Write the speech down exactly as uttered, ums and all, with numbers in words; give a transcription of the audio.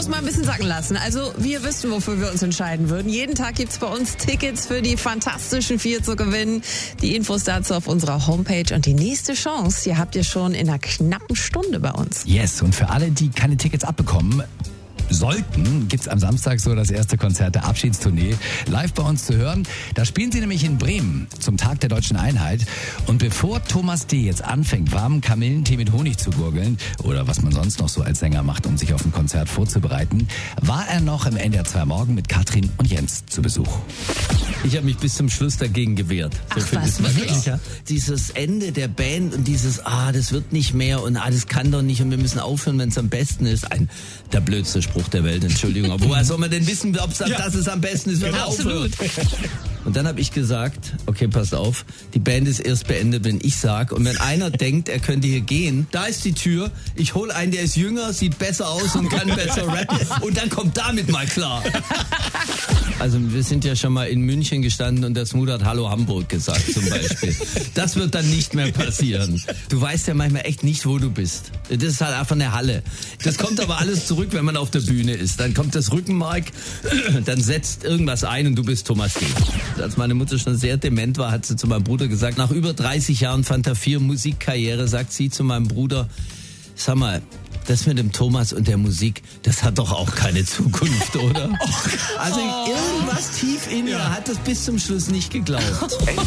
muss mal ein bisschen sacken lassen. Also wir wissen, wofür wir uns entscheiden würden. Jeden Tag gibt's bei uns Tickets für die Fantastischen Vier zu gewinnen. Die Infos dazu auf unserer Homepage. Und die nächste Chance, die habt ihr schon in einer knappen Stunde bei uns. Yes, und für alle, die keine Tickets abbekommen sollten, gibt's am Samstag so das erste Konzert der Abschiedstournee live bei uns zu hören. Da spielen sie nämlich in Bremen zum Tag der Deutschen Einheit. Und bevor Thomas D. jetzt anfängt, warmen Kamillentee mit Honig zu gurgeln oder was man sonst noch so als Sänger macht, um sich auf ein Konzert vorzubereiten, war er noch im N D R zwei Morgen mit Katrin und Jens zu Besuch. Ich habe mich bis zum Schluss dagegen gewehrt. Ach, so was, wirklich? Ja. Dieses Ende der Band und dieses, ah, das wird nicht mehr und ah, das kann doch nicht und wir müssen aufhören, wenn es am besten ist. Ein, der blödste Spruch der Welt, Entschuldigung. Aber woher soll man denn wissen, ob ja. das es am besten ist, wenn man aufhört? Und dann habe ich gesagt, okay, passt auf, die Band ist erst beendet, wenn ich sag. Und wenn einer denkt, er könnte hier gehen, da ist die Tür, ich hole einen, der ist jünger, sieht besser aus und kann besser rappen. Und dann kommt damit mal klar. Also wir sind ja schon mal in München gestanden und der Smooth hat Hallo Hamburg gesagt zum Beispiel. Das wird dann nicht mehr passieren. Du weißt ja manchmal echt nicht, wo du bist. Das ist halt einfach eine Halle. Das kommt aber alles zurück, wenn man auf der Bühne ist. Dann kommt das Rückenmark, dann setzt irgendwas ein und du bist Thomas D. Als meine Mutter schon sehr dement war, hat sie zu meinem Bruder gesagt, nach über dreißig Jahren Fanta vier Musikkarriere, sagt sie zu meinem Bruder, sag mal, das mit dem Thomas und der Musik, das hat doch auch keine Zukunft, oder? Also irgendwas tief in mir hat das bis zum Schluss nicht geglaubt.